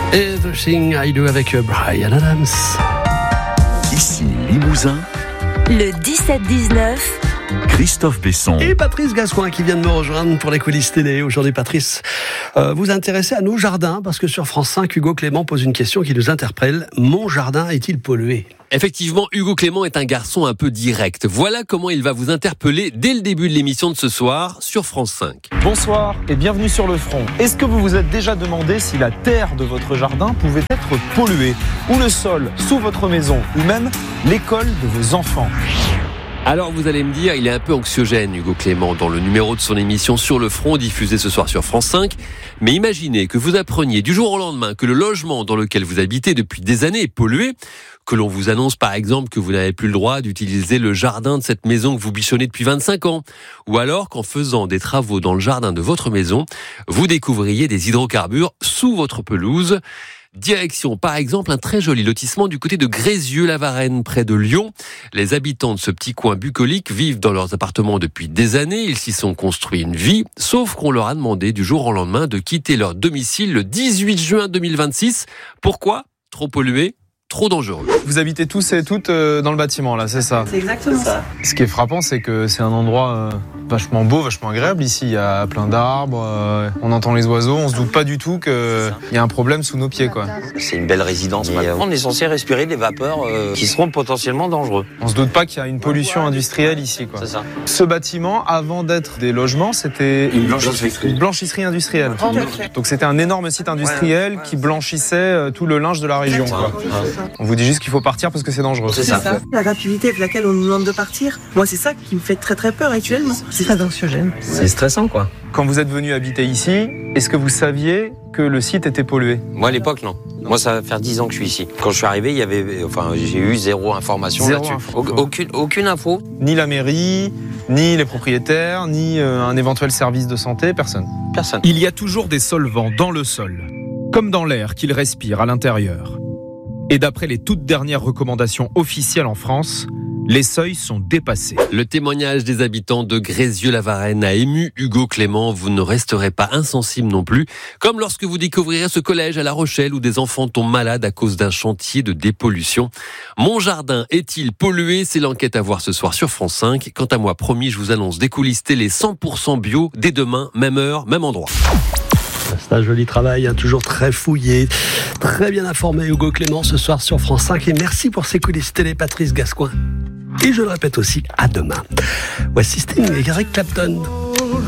Everything I Do avec Bryan Adams. Ici Limousin, le 17-19, Christophe Besson et Patrice Gascoin qui vient de me rejoindre pour les coulisses télé. Aujourd'hui, Patrice, vous intéressez à nos jardins parce que sur France 5, Hugo Clément pose une question qui nous interpelle. Mon jardin est-il pollué ? Effectivement, Hugo Clément est un garçon un peu direct. Voilà comment il va vous interpeller dès le début de l'émission de ce soir sur France 5. Bonsoir et bienvenue sur Le Front. Est-ce que vous vous êtes déjà demandé si la terre de votre jardin pouvait être polluée, ou le sol sous votre maison, ou même l'école de vos enfants ? Alors vous allez me dire, il est un peu anxiogène Hugo Clément dans le numéro de son émission Sur le Front diffusé ce soir sur France 5. Mais imaginez que vous appreniez du jour au lendemain que le logement dans lequel vous habitez depuis des années est pollué, que l'on vous annonce par exemple que vous n'avez plus le droit d'utiliser le jardin de cette maison que vous bichonnez depuis 25 ans, ou alors qu'en faisant des travaux dans le jardin de votre maison, vous découvriez des hydrocarbures sous votre pelouse. Direction, par exemple, un très joli lotissement du côté de Grézieux-la-Varenne, près de Lyon. Les habitants de ce petit coin bucolique vivent dans leurs appartements depuis des années. Ils s'y sont construits une vie, sauf qu'on leur a demandé du jour au lendemain de quitter leur domicile le 18 juin 2026. Pourquoi ? Trop pollué ? Trop dangereux. Vous habitez tous et toutes dans le bâtiment, là, c'est ça ? C'est exactement ça. Ce qui est frappant, c'est que c'est un endroit vachement beau, vachement agréable. Ici, il y a plein d'arbres, on entend les oiseaux, on se doute pas du tout qu'il y a un problème sous nos pieds, quoi. C'est une belle résidence. On est censé respirer des vapeurs qui seront potentiellement dangereux. On se doute pas qu'il y a une pollution industrielle ici, quoi. C'est ça. Ce bâtiment, avant d'être des logements, c'était une blanchisserie industrielle. Donc c'était un énorme site industriel qui blanchissait tout le linge de la région, quoi. On vous dit juste qu'il faut partir parce que c'est dangereux. C'est ça. La rapidité avec laquelle on nous demande de partir, moi c'est ça qui me fait très très peur actuellement. C'est très anxiogène. C'est stressant, quoi. Quand vous êtes venu habiter ici, est-ce que vous saviez que le site était pollué ? Moi, à l'époque, non. Moi, ça va faire 10 ans que je suis ici. Quand je suis arrivé, j'ai eu zéro information là-dessus. Aucune info. Ni la mairie, ni les propriétaires, ni un éventuel service de santé, personne. Personne. Il y a toujours des solvants dans le sol, comme dans l'air qu'il respire à l'intérieur. Et d'après les toutes dernières recommandations officielles en France, les seuils sont dépassés. Le témoignage des habitants de Grézieux-la-Varenne a ému Hugo Clément. Vous ne resterez pas insensible non plus, comme lorsque vous découvrirez ce collège à La Rochelle où des enfants tombent malades à cause d'un chantier de dépollution. Mon jardin est-il pollué ? C'est l'enquête à voir ce soir sur France 5. Quant à moi, promis, je vous annonce des coulisses télé 100% bio dès demain, même heure, même endroit. C'est un joli travail, toujours très fouillé, très bien informé Hugo Clément ce soir sur France 5. Et merci pour ces coulisses télé, Patrice Gascoin. Et je le répète aussi, à demain. Voici Sting et Eric Clapton.